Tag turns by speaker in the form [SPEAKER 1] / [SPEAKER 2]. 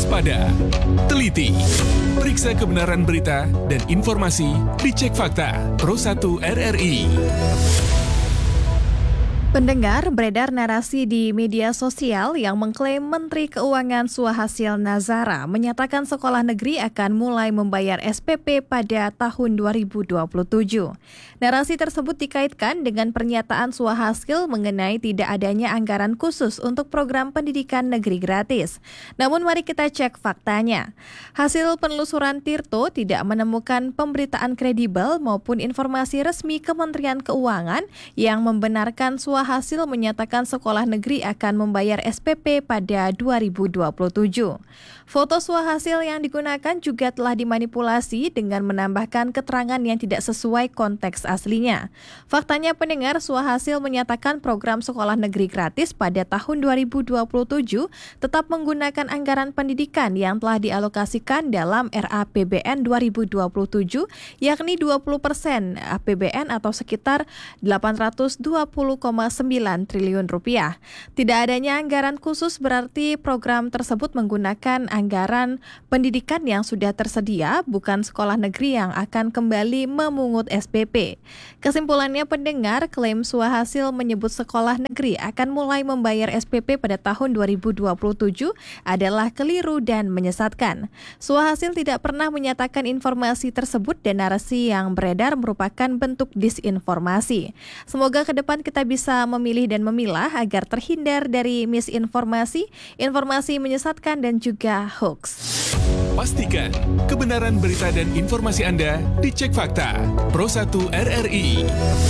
[SPEAKER 1] waspada, teliti, periksa kebenaran berita dan informasi, dicek fakta. Pro 1 RRI.
[SPEAKER 2] Pendengar, beredar narasi di media sosial yang mengklaim Menteri Keuangan Suhasil Nazara menyatakan sekolah negeri akan mulai membayar SPP pada tahun 2027. Narasi tersebut dikaitkan dengan pernyataan Suhasil mengenai tidak adanya anggaran khusus untuk program pendidikan negeri gratis. Namun mari kita cek faktanya. Hasil penelusuran Tirto tidak menemukan pemberitaan kredibel maupun informasi resmi Kementerian Keuangan yang membenarkan Hasil menyatakan sekolah negeri akan membayar SPP pada 2027. Foto Suhasil yang digunakan juga telah dimanipulasi dengan menambahkan keterangan yang tidak sesuai konteks aslinya. Faktanya pendengar, Suhasil menyatakan program sekolah negeri gratis pada tahun 2027 tetap menggunakan anggaran pendidikan yang telah dialokasikan dalam RAPBN 2027, yakni 20% APBN atau sekitar 820,9 triliun rupiah. Tidak adanya anggaran khusus berarti program tersebut menggunakan anggaran pendidikan yang sudah tersedia, bukan sekolah negeri yang akan kembali memungut SPP. Kesimpulannya pendengar, klaim Suhasil menyebut sekolah negeri akan mulai membayar SPP pada tahun 2027 adalah keliru dan menyesatkan. Suhasil tidak pernah menyatakan informasi tersebut dan narasi yang beredar merupakan bentuk disinformasi. Semoga ke depan kita bisa memilih dan memilah agar terhindar dari misinformasi, informasi menyesatkan dan juga hoax.
[SPEAKER 1] Pastikan kebenaran berita dan informasi Anda dicek fakta. Pro 1 RRI.